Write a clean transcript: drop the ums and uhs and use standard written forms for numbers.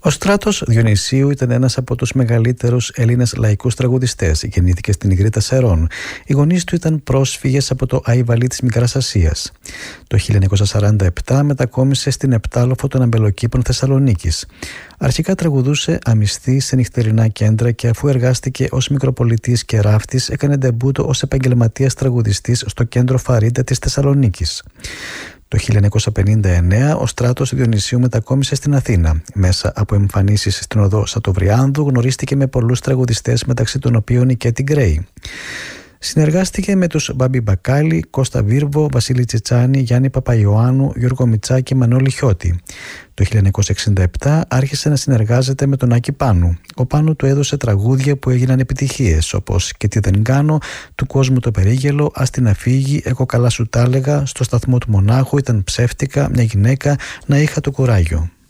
Ο Στράτος Διονυσίου ήταν ένας από τους μεγαλύτερους Έλληνες λαϊκούς τραγουδιστές. Γεννήθηκε στην Ιγρήτα Σερών. Οι γονείς του ήταν πρόσφυγες από το Αϊβαλί της Μικράς Ασίας. Το 1947 μετακόμισε στην Επτάλοφο των Αμπελοκήπων Θεσσαλονίκης. Αρχικά τραγουδούσε αμυστή σε νυχτερινά κέντρα και αφού εργάστηκε ως μικροπολιτής και ράφτης, έκανε ντεμπούτο ως επαγγελματίας τραγουδιστής στο κέντρο Φαρίντα της Θεσσαλονίκης. Το 1959 ο Στράτος Διονυσίου μετακόμισε στην Αθήνα. Μέσα από εμφανίσεις στην οδό Σατοβριάνδου γνωρίστηκε με πολλούς τραγουδιστές, μεταξύ των οποίων η Κέτι Γκρέι. Συνεργάστηκε με τους Μπάμπη Μπακάλι, Κώστα Βίρβο, Βασίλη Τσιτσάνη, Γιάννη Παπαϊωάννου, Γιώργο Μητσάκη, Μανώλη Χιώτη. Το 1967 άρχισε να συνεργάζεται με τον Άκη Πάνου. Ο Πάνου του έδωσε τραγούδια που έγιναν επιτυχίες, όπως «Και τι δεν κάνω», «Του κόσμου το περίγελο», «Ας την αφήγει», «Εγώ καλά σου τα έλεγα», «Στο σταθμό του μονάχου», «Ήταν ψεύτικα», «Μια γυναίκα», «Να είχα το κουράγιο».